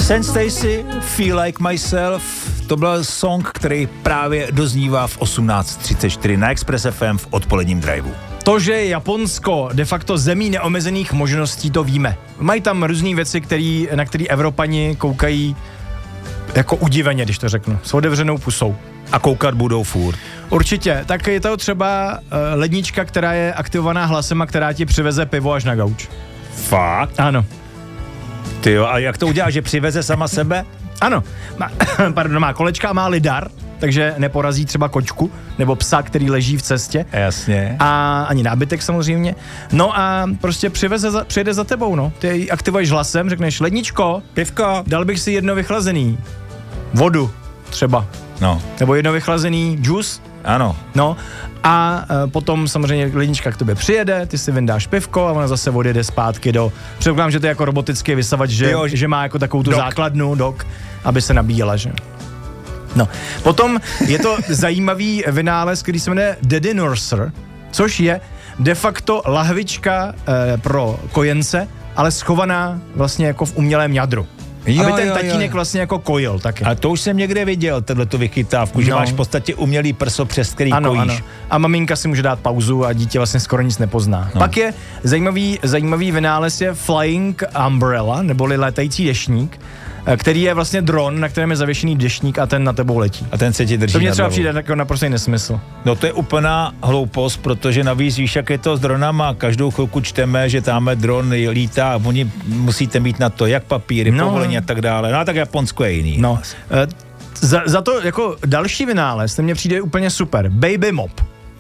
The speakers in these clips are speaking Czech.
Sam Stacy, Feel Like Myself, to byl song, který právě doznívá v 18:34 na Express FM v odpoledním driveu. To, že je Japonsko de facto zemí neomezených možností, to víme. Mají tam různé věci, na které Evropani koukají jako udiveně, když to řeknu, s otevřenou pusou. A koukat budou furt. Určitě, tak je to třeba lednička, která je aktivovaná hlasem a která ti přiveze pivo až na gauč. Fakt? Ano. Tyjo, a jak to udělá, že přiveze sama sebe? Ano, má kolečka a má lidar, takže neporazí třeba kočku nebo psa, který leží v cestě. Jasně. A ani nábytek samozřejmě. No a prostě přijede za tebou, no. Ty aktivuješ hlasem, řekneš ledničko, Pivko. dal bych si jedno vychlazený. Vodu třeba. No. Nebo jedno vychlazený džus. Ano. No a potom samozřejmě lednička k tobě přijede, ty si vyndáš pivko a ona zase odjede zpátky do... Předpokládám, že to je jako robotický vysavač, že má jako takovou tu základnu, dok, aby se nabíjela, že? No, potom je to zajímavý vynález, který se jmenuje Daddy Nurser, což je de facto lahvička pro kojence, ale schovaná vlastně jako v umělém jadru. Aby ten tatínek vlastně jako kojil taky. A to už jsem někde viděl, tohleto vychytávku, že máš v podstatě umělý prso, přes který kojíš. Ano. A maminka si může dát pauzu a dítě vlastně skoro nic nepozná. No. Pak je zajímavý vynález je Flying Umbrella, neboli létající deštník, který je vlastně dron, na kterém je zavěšený deštník a ten na tebou letí. A ten se ti drží. To mě třeba přijde jako naprostý nesmysl. No to je úplná hloupost, protože navíc víš, jak je to s dronama. Každou chvilku čteme, že tamhle dron lítá a oni musíte mít na to jak papíry, povolení a tak dále. No a tak Japonsko je jiný. No, za to jako další vynález, ten mně přijde úplně super. Baby mop.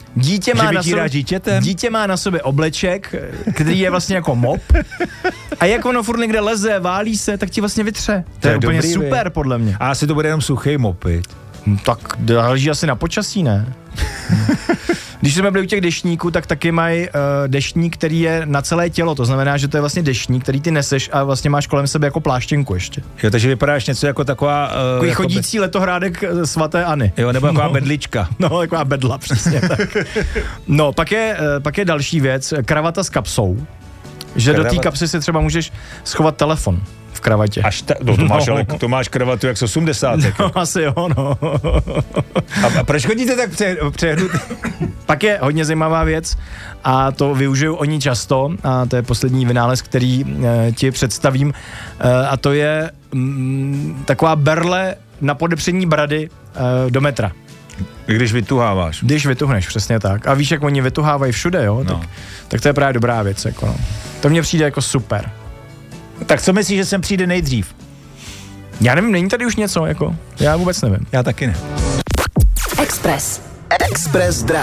Dítě má na sobě obleček, který je vlastně jako mop. A jak ono furt někde leze, válí se, tak ti vlastně vytře. To je úplně super, podle mě. A asi to bude jenom suchý mopit. Tak záleží asi na počasí, ne? Když jsme byli u těch deštníků, tak taky mají deštník, který je na celé tělo. To znamená, že to je vlastně deštník, který ty neseš a vlastně máš kolem sebe jako pláštěnku ještě. Jo, takže vypadáš něco jako taková... Takový chodící letohrádek svaté Anny. Jo, nebo taková bedlička. No, taková bedla, přesně tak. No, pak je další věc, kravata s kapsou. Že do té kapsy si třeba můžeš schovat telefon v kravatě. To máš kravatu jak z 80. No, asi jo, no. A proč chodíte tak přehnut? Pak je hodně zajímavá věc a to využiju oni často a to je poslední vynález, který ti představím a to je taková berle na podepření brady do metra. Když vytuháváš. Když vytuhneš, přesně tak. A víš, jak oni vytuhávají všude, jo? No. Tak to je právě dobrá věc. Jako, no. To mně přijde jako super. Tak co myslíš, že sem přijde nejdřív? Já nevím, není tady už něco, jako? Já vůbec nevím. Já taky ne. Express Drive.